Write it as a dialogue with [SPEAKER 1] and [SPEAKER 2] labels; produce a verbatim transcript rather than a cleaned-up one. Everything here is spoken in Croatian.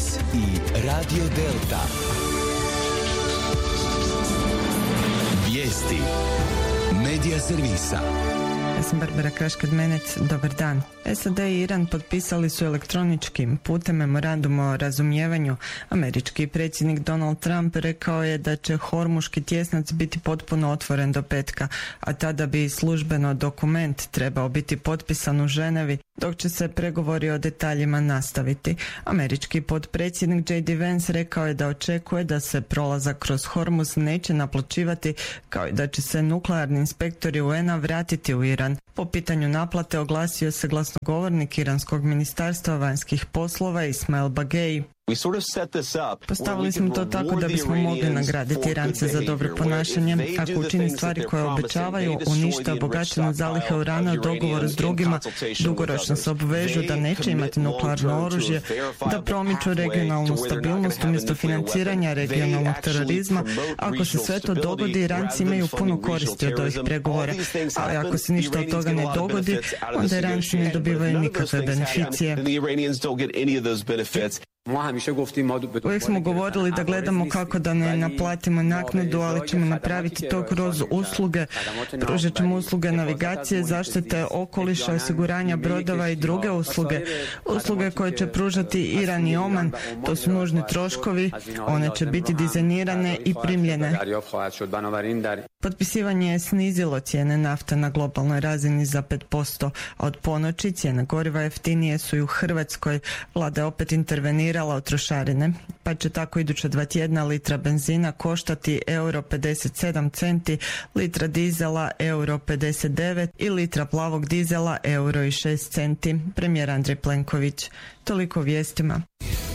[SPEAKER 1] Servis i Radio Delta. Vijesti Medija servisa.
[SPEAKER 2] Ja sam Barbara Kraš-Kadmenec, dobar dan. S A D i Iran potpisali su elektroničkim putem memorandum o razumijevanju. Američki predsjednik Donald Trump rekao je da će Hormuški tjesnac biti potpuno otvoren do petka, a tada bi službeno dokument trebao biti potpisan u Ženevi, dok će se pregovori o detaljima nastaviti. Američki potpredsjednik J D Vance rekao je da očekuje da se prolazak kroz Hormuz neće naplaćivati, kao i da će se nuklearni inspektori U N-a vratiti u Iran. Po pitanju naplate oglasio se glasnogovornik Iranskog ministarstva vanjskih poslova Ismail Bagei. Postavili smo to tako da bismo mogli nagraditi Irance za dobro ponašanje. Ako učini stvari koje obećavaju, uništa bogaćene zalihe urana u dogovoru s drugima, dugoročno se obvežu da neće imati nuklearno oružje, da promiču regionalnu stabilnost umjesto financiranja regionalnog terorizma. Ako se sve to dogodi, Iranci imaju puno koristi od ovih pregovora, ali ako se ništa od toga ne dogodi, onda Iranci ne dobivaju nikakve beneficije. Uvijek smo govorili da gledamo kako da ne naplatimo naknadu, ali ćemo napraviti to kroz usluge. Pružat ćemo usluge navigacije, zaštite okoliša, osiguranja brodova i druge usluge. Usluge koje će pružati Iran i Oman, to su nužni troškovi, one će biti dizajnirane i primljene. Potpisivanje je snizilo cijene nafte na globalnoj razini za pet posto, a od ponoći cijene goriva jeftinije su i u Hrvatskoj. Vlada je opet intervenirala od trošarine, pa će tako iduća dva tjedna litra benzina koštati euro pedeset sedam centi, litra dizela euro pedeset devet i litra plavog dizela euro i šest centi. Premijer Andrej Plenković. Toliko o vijestima.